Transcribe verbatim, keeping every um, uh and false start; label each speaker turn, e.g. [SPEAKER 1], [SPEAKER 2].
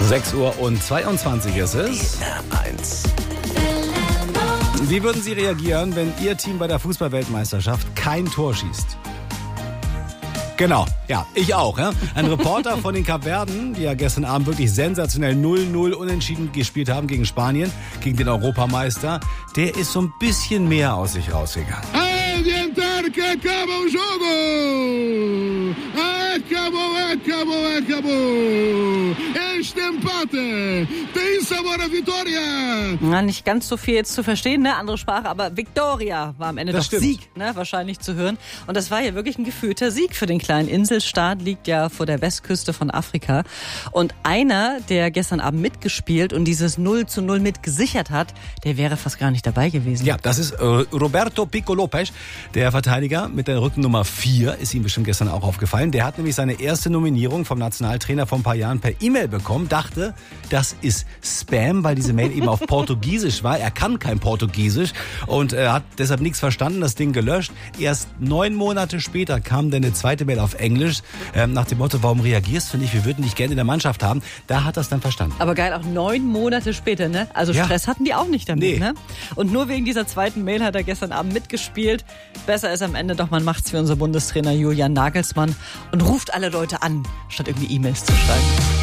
[SPEAKER 1] sechs Uhr und zweiundzwanzig ist es.
[SPEAKER 2] R eins.
[SPEAKER 1] Wie würden Sie reagieren, wenn Ihr Team bei der Fußball-Weltmeisterschaft kein Tor schießt? Genau, ja, ich auch. Ja? Ein Reporter von den Kapverden, die ja gestern Abend wirklich sensationell null null unentschieden gespielt haben gegen Spanien, gegen den Europameister, der ist so ein bisschen mehr aus sich rausgegangen.
[SPEAKER 3] Adiantar que acaba o jogo! Acabou, acabou, acabou! Este empate tem sabor a vitória!
[SPEAKER 4] Na, nicht ganz so viel jetzt zu verstehen, ne? Andere Sprache, aber Victoria war am Ende
[SPEAKER 1] Das
[SPEAKER 4] doch
[SPEAKER 1] stimmt.
[SPEAKER 4] Sieg, ne? Wahrscheinlich zu hören. Und das war ja wirklich ein gefühlter Sieg für den kleinen Inselstaat, liegt ja vor der Westküste von Afrika. Und einer, der gestern Abend mitgespielt und dieses null zu null mit gesichert hat, der wäre fast gar nicht dabei gewesen.
[SPEAKER 1] Ja, das ist äh, Roberto Pico Lopes, der Verteidiger mit der Rückennummer vier, ist ihm bestimmt gestern auch aufgefallen. Der hat nämlich seine erste Nominierung vom Nationaltrainer vor ein paar Jahren per E-Mail bekommen, dachte, das ist Spam, weil diese Mail eben auf Portugiesisch war. Er kann kein Portugiesisch und äh, hat deshalb nichts verstanden, das Ding gelöscht. Erst neun Monate später kam dann eine zweite Mail auf Englisch, ähm, nach dem Motto, warum reagierst du nicht, wir würden dich gerne in der Mannschaft haben. Da hat er es dann verstanden.
[SPEAKER 4] Aber geil, auch neun Monate später, ne? Also
[SPEAKER 1] Ja.
[SPEAKER 4] Stress hatten die auch nicht damit,
[SPEAKER 1] Nee.
[SPEAKER 4] ne? Und nur wegen dieser zweiten Mail hat er gestern Abend mitgespielt. Besser ist am Ende doch, man macht's wie unser Bundestrainer Julian Nagelsmann und ruft alle Leute an, statt irgendwie E-Mails zu schreiben.